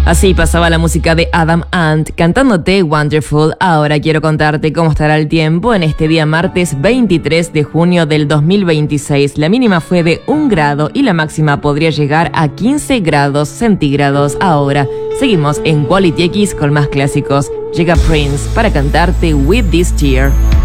Así pasaba la música de Adam Ant cantándote Wonderful. Ahora quiero contarte cómo estará el tiempo en este día martes 23 de junio del 2026. La mínima fue de 1 grado y la máxima podría llegar a 15 grados centígrados. Ahora seguimos en Quality X con más clásicos. Llega Prince para cantarte With This Tear.